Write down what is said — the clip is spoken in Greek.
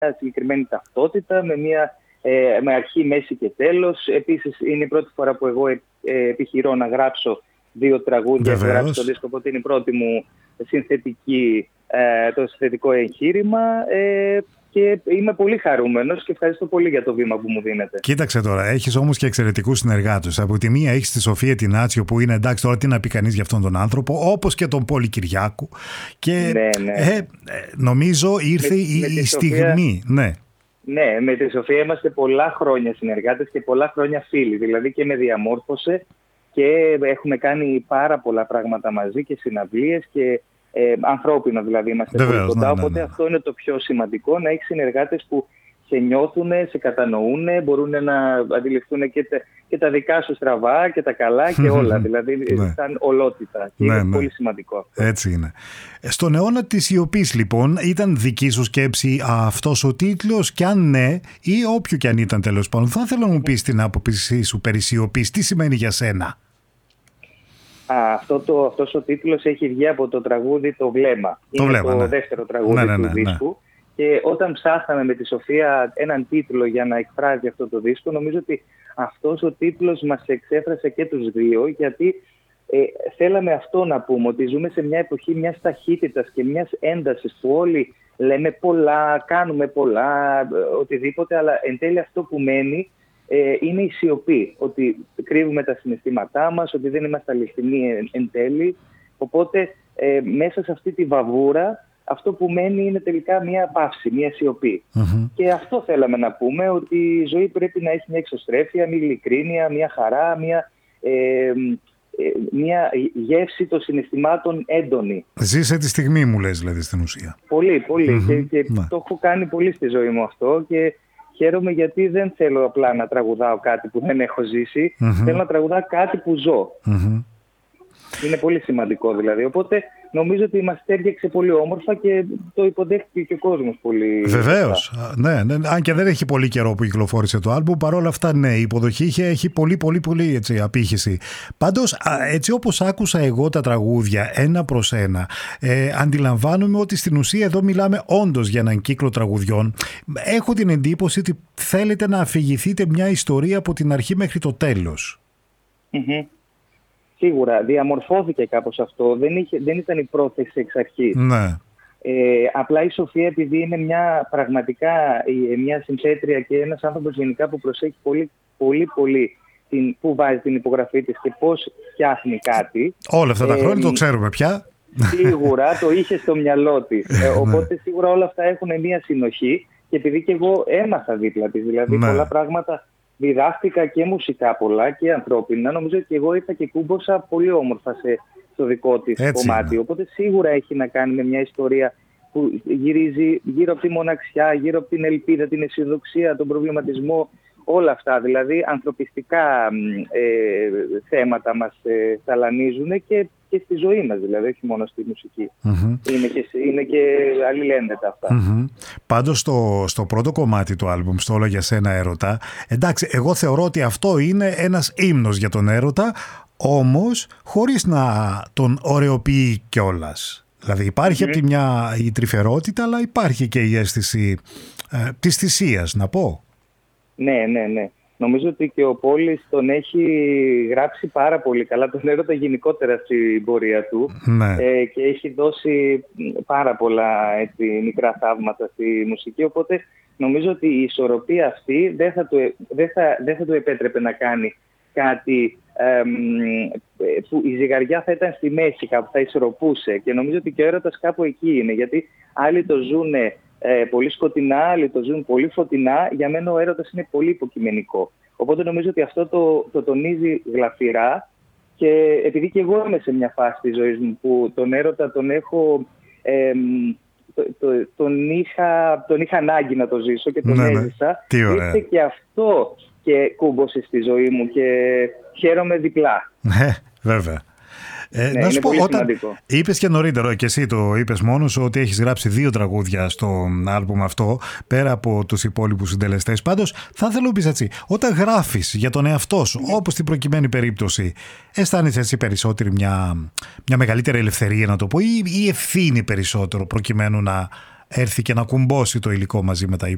συγκεκριμένη ταυτότητα, με αρχή, μέση και τέλος. Επίσης, είναι η πρώτη φορά που εγώ επιχειρώ να γράψω 2 τραγούδια. Έχω γράψει το δίσκο, οπότε είναι η πρώτη μου το συνθετικό εγχείρημα. Και είμαι πολύ χαρούμενος και ευχαριστώ πολύ για το βήμα που μου δίνετε. Κοίταξε τώρα, έχεις όμως και εξαιρετικούς συνεργάτες. Από τη μία έχεις τη Σοφία Τινάτσιο, που είναι εντάξει, τώρα τι να πει κανείς για αυτόν τον άνθρωπο, όπως και τον Πόλη Κυριάκου. Και νομίζω ήρθε η στιγμή. Ναι, με τη Σοφία είμαστε πολλά χρόνια συνεργάτες και πολλά χρόνια φίλοι. Δηλαδή και με διαμόρφωσε και έχουμε κάνει πάρα πολλά πράγματα μαζί και συναυλίες και ανθρώπινα, δηλαδή είμαστε πολύ κοντά. Οπότε αυτό είναι το πιο σημαντικό, να έχει συνεργάτες που σε νιώθουν, σε κατανοούν, μπορούν να αντιληφθούν και τα δικά σου στραβά και τα καλά και όλα. Δηλαδή σαν ολότητα. Και είναι πολύ σημαντικό αυτό. Έτσι είναι. Στον αιώνα της σιωπής, λοιπόν, ήταν δική σου σκέψη αυτός ο τίτλος? Και αν ναι, ή όποιο και αν ήταν, τέλος πάντων, θα ήθελα να μου πεις την άποψή σου περί σιωπής. Τι σημαίνει για σένα? Αυτός ο τίτλος έχει βγει από το τραγούδι «Το Βλέμμα». Είναι το δεύτερο τραγούδι του δίσκου. Και όταν ψάχναμε με τη Σοφία έναν τίτλο για να εκφράζει αυτό το δίσκο, νομίζω ότι αυτός ο τίτλος μας εξέφρασε και τους δύο, γιατί θέλαμε αυτό να πούμε, ότι ζούμε σε μια εποχή μιας ταχύτητας και μιας έντασης που όλοι λέμε πολλά, κάνουμε πολλά, οτιδήποτε, αλλά εν τέλει αυτό που μένει είναι η σιωπή, ότι κρύβουμε τα συναισθήματά μας, ότι δεν είμαστε αληθινοί εν τέλει. Οπότε μέσα σε αυτή τη βαβούρα αυτό που μένει είναι τελικά μια παύση, μια σιωπή. Και αυτό θέλαμε να πούμε, ότι η ζωή πρέπει να έχει μια εξωστρέφεια, μια ειλικρίνεια, μια χαρά, μια γεύση των συναισθημάτων έντονη. Ζήσε τη στιγμή, μου λες, δηλαδή, στην ουσία. Πολύ, πολύ. Και το έχω κάνει πολύ στη ζωή μου αυτό και χαίρομαι, γιατί δεν θέλω απλά να τραγουδάω κάτι που δεν έχω ζήσει. Θέλω να τραγουδάω κάτι που ζω. Είναι πολύ σημαντικό, δηλαδή. Οπότε νομίζω ότι μας έριξε πολύ όμορφα και το υποδέχτηκε και ο κόσμος πολύ. Βεβαίως. Ναι. Αν και δεν έχει πολύ καιρό που κυκλοφόρησε το άλμπουμ, παρόλα αυτά, ναι, η υποδοχή έχει πολύ έτσι, απήχηση. Πάντως, έτσι όπως άκουσα εγώ τα τραγούδια ένα προς ένα, αντιλαμβάνομαι ότι στην ουσία εδώ μιλάμε όντως για έναν κύκλο τραγουδιών. Έχω την εντύπωση ότι θέλετε να αφηγηθείτε μια ιστορία από την αρχή μέχρι το τέλος. Σίγουρα διαμορφώθηκε κάπως αυτό, δεν ήταν η πρόθεση εξ αρχής. Ναι. Απλά η Σοφία, επειδή είναι πραγματικά μια συνθέτρια και ένας άνθρωπος γενικά που προσέχει πολύ που βάζει την υπογραφή της και πώς φτιάχνει κάτι. Όλα αυτά τα χρόνια το ξέρουμε πια. Σίγουρα το είχε στο μυαλό της. Οπότε σίγουρα όλα αυτά έχουν μια συνοχή και επειδή και εγώ έμαθα δίπλα της, δηλαδή πολλά πράγματα διδάχτηκα και μουσικά πολλά και ανθρώπινα. Νομίζω ότι εγώ ήρθα και κούμποσα πολύ όμορφα στο δικό της κομμάτι. Οπότε σίγουρα έχει να κάνει με μια ιστορία που γυρίζει γύρω από τη μοναξιά, γύρω από την ελπίδα, την αισιοδοξία, τον προβληματισμό, όλα αυτά. Δηλαδή ανθρωπιστικά θέματα μας ταλανίζουν και στη ζωή μας, δηλαδή όχι μόνο στη μουσική. Είναι και αλληλένδετα αυτά. Πάντως στο πρώτο κομμάτι του άλμπουμ, στο «Όλα για σένα έρωτα», εντάξει, εγώ θεωρώ ότι αυτό είναι ένας ύμνος για τον έρωτα, όμως χωρίς να τον ωρεοποιεί κιόλας. Δηλαδή υπάρχει από τη μια η τρυφερότητα, αλλά υπάρχει και η αίσθηση της θυσίας, να πω. Ναι. Νομίζω ότι και ο Πόλης τον έχει γράψει πάρα πολύ καλά, τον έρωτα γενικότερα στην πορεία του, και έχει δώσει πάρα πολλά μικρά θαύματα στη μουσική, οπότε νομίζω ότι η ισορροπία αυτή δεν θα του επέτρεπε να κάνει κάτι που η ζυγαριά θα ήταν στη μέση, κάπου θα ισορροπούσε, και νομίζω ότι και ο έρωτας κάπου εκεί είναι, γιατί άλλοι το ζουν πολύ σκοτεινά, άλλοι το ζουν πολύ φωτεινά. Για μένα ο έρωτας είναι πολύ υποκειμενικό. Οπότε νομίζω ότι αυτό το τονίζει γλαφυρά, και επειδή και εγώ είμαι σε μια φάση της ζωής μου που τον έρωτα τον έχω τον είχα ανάγκη να το ζήσω και τον έζησα, ήρθε και αυτό και κούμποσε στη ζωή μου και χαίρομαι διπλά. Βέβαια. Να σου πω, όταν είπες και νωρίτερα, και εσύ το είπες μόνος, ότι έχεις γράψει 2 τραγούδια στο άλμπουμ αυτό, πέρα από τους υπόλοιπους συντελεστές. Πάντως, θα ήθελα να πεις έτσι, όταν γράφεις για τον εαυτό σου, όπως στην προκειμένη περίπτωση, αισθάνεσαι έτσι περισσότερη μια μεγαλύτερη ελευθερία, να το πω, ή ευθύνη περισσότερο, προκειμένου να έρθει και να κουμπώσει το υλικό μαζί με τα